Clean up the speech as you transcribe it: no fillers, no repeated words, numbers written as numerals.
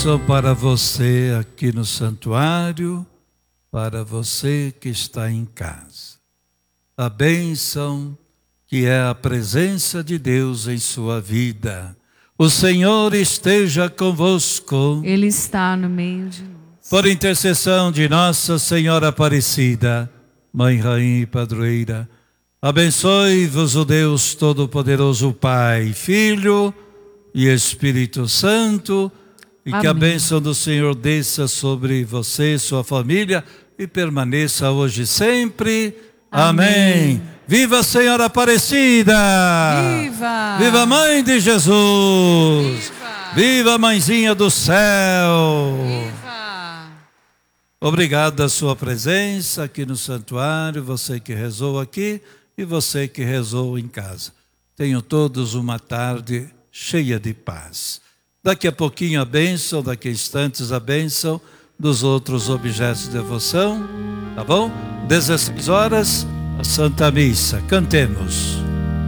bênção para você aqui no santuário, para você que está em casa. A bênção que é a presença de Deus em sua vida. O Senhor esteja convosco. Ele está no meio de nós. Por intercessão de Nossa Senhora Aparecida, Mãe, Rainha e Padroeira, abençoe-vos o Deus Todo-Poderoso, Pai, Filho e Espírito Santo, e Amém. que a bênção do Senhor desça sobre você e sua família e permaneça hoje e sempre. Amém. Viva a Senhora Aparecida! Viva! Viva a Mãe de Jesus! Viva! Viva a Mãezinha do céu! Viva! Obrigado da sua presença aqui no santuário, você que rezou aqui e você que rezou em casa. Tenham todos uma tarde cheia de paz. Daqui a pouquinho a bênção, daqui a instantes a bênção dos outros objetos de devoção, tá bom? 16 horas, a Santa Missa. Cantemos.